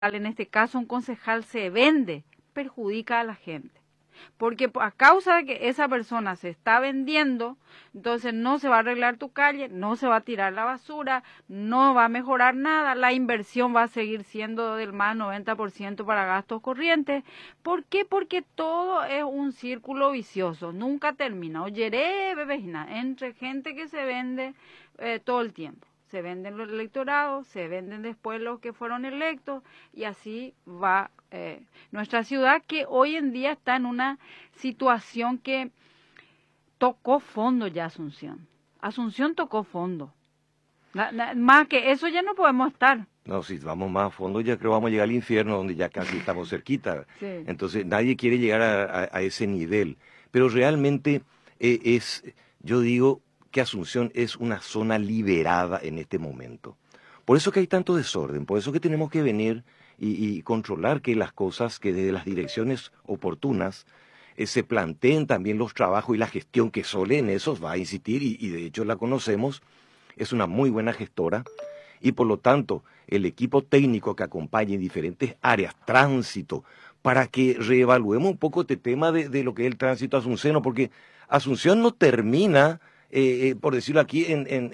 en este caso un concejal, se vende, perjudica a la gente. Porque a causa de que esa persona se está vendiendo, entonces no se va a arreglar tu calle, no se va a tirar la basura, no va a mejorar nada, la inversión va a seguir siendo del más 90% para gastos corrientes. ¿Por qué? Porque todo es un círculo vicioso, nunca termina. Oyeré, bebejina, entre gente que se vende todo el tiempo. Se venden los electorados, se venden después los que fueron electos y así va nuestra ciudad, que hoy en día está en una situación que tocó fondo ya Asunción. Asunción tocó fondo. Más que eso ya no podemos estar. No, si vamos más a fondo ya creo vamos a llegar al infierno donde ya casi estamos cerquita. Sí. Entonces nadie quiere llegar a ese nivel. Pero realmente yo digo que Asunción es una zona liberada en este momento. Por eso que hay tanto desorden, por eso que tenemos que venir y controlar que las cosas, que desde las direcciones oportunas se planteen también los trabajos y la gestión que Sole en eso va a insistir y de hecho la conocemos, es una muy buena gestora y por lo tanto el equipo técnico que acompaña en diferentes áreas, tránsito, para que reevaluemos un poco este tema de lo que es el tránsito asunceno, porque Asunción no termina, por decirlo aquí,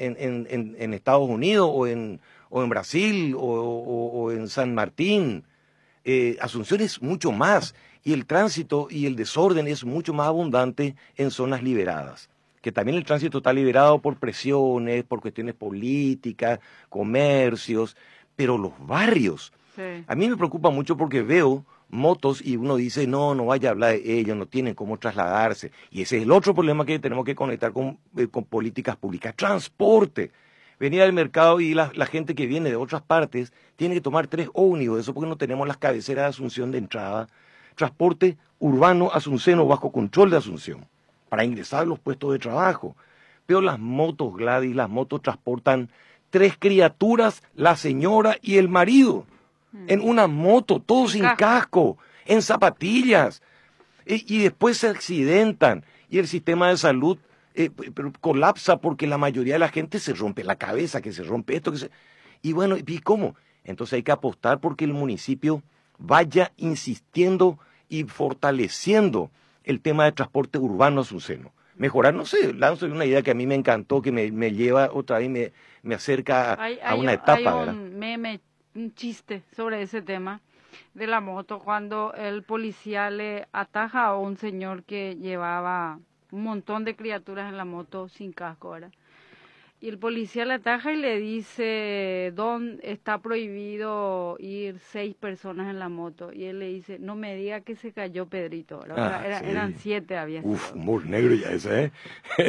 en Estados Unidos o en Brasil o en San Martín. Asunción es mucho más y el tránsito y el desorden es mucho más abundante en zonas liberadas. Que también el tránsito está liberado por presiones, por cuestiones políticas, comercios, pero los barrios. Sí. A mí me preocupa mucho porque veo motos y uno dice, no vaya a hablar de ellos, no tienen cómo trasladarse. Y ese es el otro problema que tenemos que conectar con políticas públicas. Transporte. Venir al mercado y la gente que viene de otras partes tiene que tomar 3 ómnibus, eso porque no tenemos las cabeceras de Asunción de entrada. Transporte urbano asunceno bajo control de Asunción, para ingresar a los puestos de trabajo. Pero las motos, Gladys, las motos transportan 3 criaturas, la señora y el marido, en una moto, todos sin casco, en zapatillas, y después se accidentan, y el sistema de salud pero colapsa porque la mayoría de la gente se rompe la cabeza, que se rompe esto, y bueno, ¿y cómo? Entonces hay que apostar porque el municipio vaya insistiendo y fortaleciendo el tema de transporte urbano asunceno. Mejorar, no sé, lanzo una idea que a mí me encantó, que me lleva otra vez, me acerca a una etapa, ¿verdad? Hay un meme, un chiste sobre ese tema de la moto, cuando el policía le ataja a un señor que llevaba un montón de criaturas en la moto sin casco, ¿verdad? Y el policía le ataja y le dice, Don, está prohibido ir 6 personas en la moto. Y él le dice, no me diga que se cayó Pedrito, ¿verdad? Sí. Eran 7, había sido. Humor negro ya ese, ¿eh?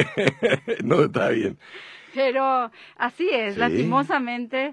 No, está bien. Pero así es, sí. Lastimosamente.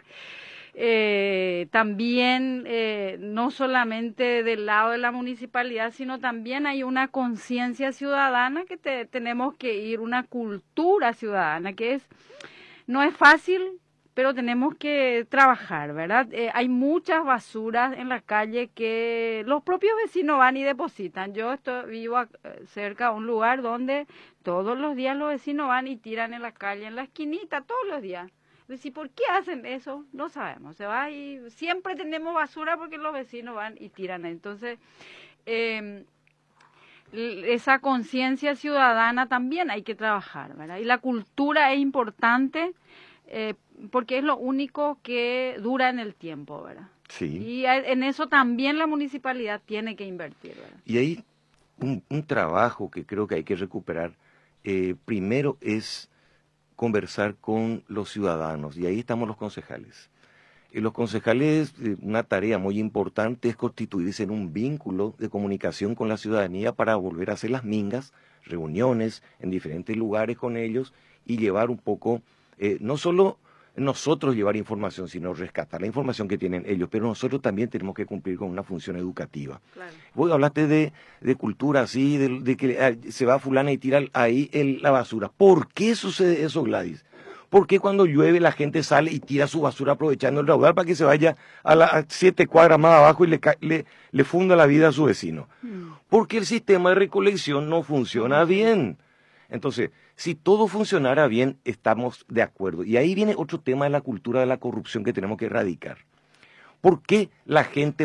También no solamente del lado de la municipalidad, sino también hay una conciencia ciudadana que tenemos que ir, una cultura ciudadana que no es fácil, pero tenemos que trabajar, ¿verdad? Hay muchas basuras en la calle que los propios vecinos van y depositan. Yo vivo cerca de un lugar donde todos los días los vecinos van y tiran en la calle, en la esquinita, todos los días. ¿Y por qué hacen eso? No sabemos. Se va y siempre tenemos basura porque los vecinos van y tiran. Entonces, esa conciencia ciudadana también hay que trabajar, ¿verdad? Y la cultura es importante porque es lo único que dura en el tiempo, ¿verdad? Sí. Y en eso también la municipalidad tiene que invertir, ¿verdad? Y hay un trabajo que creo que hay que recuperar. Primero es conversar con los ciudadanos, y ahí estamos los concejales. Los concejales, una tarea muy importante es constituirse en un vínculo de comunicación con la ciudadanía para volver a hacer las mingas, reuniones en diferentes lugares con ellos y llevar un poco, no solo nosotros llevar información, sino rescatar la información que tienen ellos, pero nosotros también tenemos que cumplir con una función educativa. Claro. Vos hablaste de cultura, así, de que se va fulana y tira ahí la basura. ¿Por qué sucede eso, Gladys? ¿Por qué cuando llueve la gente sale y tira su basura aprovechando el raudal para que se vaya a 7 cuadras más abajo y le funda la vida a su vecino? Porque el sistema de recolección no funciona bien. Entonces, si todo funcionara bien, estamos de acuerdo. Y ahí viene otro tema de la cultura de la corrupción que tenemos que erradicar. ¿Por qué la gente